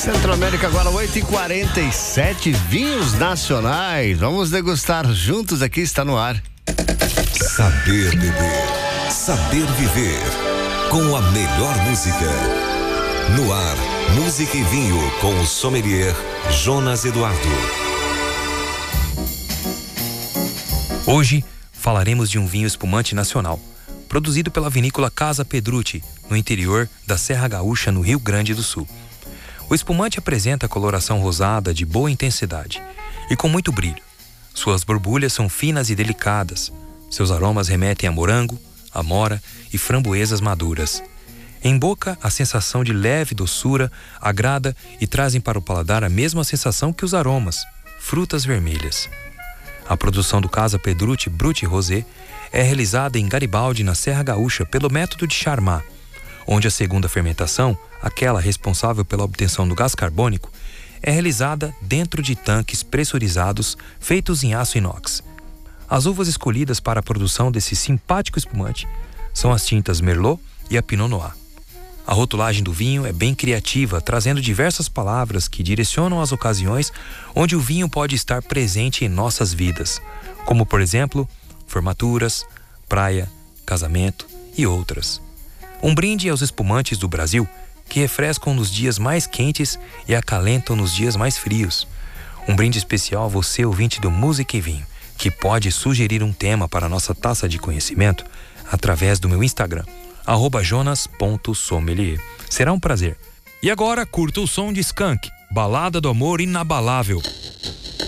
Centro-América agora 8h47, vinhos nacionais. Vamos degustar juntos aqui, está no ar. Saber beber, saber viver, com a melhor música. No ar, música e vinho com o sommelier Jonas Eduardo. Hoje falaremos de um vinho espumante nacional, produzido pela vinícola Casa Pedrucci, no interior da Serra Gaúcha, no Rio Grande do Sul. O espumante apresenta coloração rosada de boa intensidade e com muito brilho. Suas borbulhas são finas e delicadas. Seus aromas remetem a morango, amora e framboesas maduras. Em boca, a sensação de leve doçura agrada e trazem para o paladar a mesma sensação que os aromas, frutas vermelhas. A produção do Casa Pedrucci Brut Rosé é realizada em Garibaldi, na Serra Gaúcha, pelo método de Charmat, onde a segunda fermentação, aquela responsável pela obtenção do gás carbônico, é realizada dentro de tanques pressurizados feitos em aço inox. As uvas escolhidas para a produção desse simpático espumante são as tintas Merlot e a Pinot Noir. A rotulagem do vinho é bem criativa, trazendo diversas palavras que direcionam as ocasiões onde o vinho pode estar presente em nossas vidas, como, por exemplo, formaturas, praia, casamento e outras. Um brinde aos espumantes do Brasil, que refrescam nos dias mais quentes e acalentam nos dias mais frios. Um brinde especial a você, ouvinte do Música e Vinho, que pode sugerir um tema para a nossa taça de conhecimento através do meu Instagram, @jonas.sommelier. Será um prazer. E agora, curta o som de Skank, Balada do Amor Inabalável.